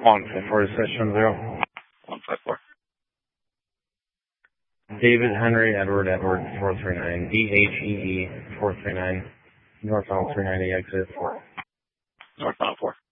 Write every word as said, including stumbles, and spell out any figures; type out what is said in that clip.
One For session zero. one five four. David Henry Edward Edward four three nine. D H E E four three nine. Northbound three ninety exit four. Northbound four.